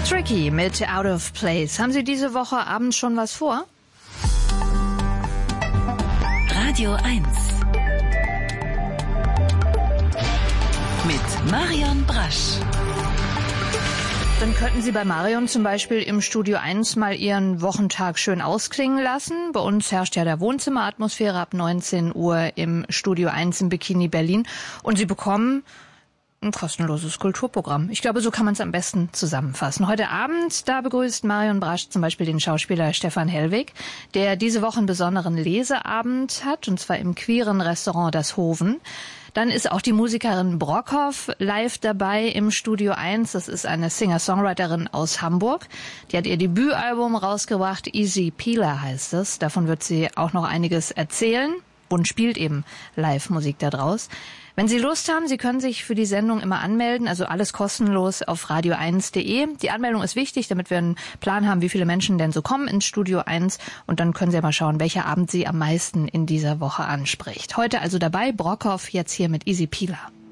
Tricky mit Out of Place. Haben Sie diese Woche abends schon was vor? Radio 1 mit Marion Brasch. Dann könnten Sie bei Marion zum Beispiel im Studio 1 mal Ihren Wochentag schön ausklingen lassen. Bei uns herrscht ja der Wohnzimmeratmosphäre ab 19 Uhr im Studio 1 im Bikini Berlin. Und Sie bekommen ein kostenloses Kulturprogramm. Ich glaube, so kann man es am besten zusammenfassen. Heute Abend, da begrüßt Marion Brasch zum Beispiel den Schauspieler Stefan Hellwig, der diese Woche einen besonderen Leseabend hat, und zwar im queeren Restaurant Das Hoven. Dann ist auch die Musikerin Brockhoff live dabei im Studio 1. Das ist eine Singer-Songwriterin aus Hamburg. Die hat ihr Debütalbum rausgebracht, Easy Peeler heißt es. Davon wird sie auch noch einiges erzählen und spielt eben Live-Musik da draus. Wenn Sie Lust haben, Sie können sich für die Sendung immer anmelden, also alles kostenlos auf radio1.de. Die Anmeldung ist wichtig, damit wir einen Plan haben, wie viele Menschen denn so kommen ins Studio 1. Und dann können Sie ja mal schauen, welcher Abend Sie am meisten in dieser Woche anspricht. Heute also dabei Brockhoff, jetzt hier mit Easy Peeler.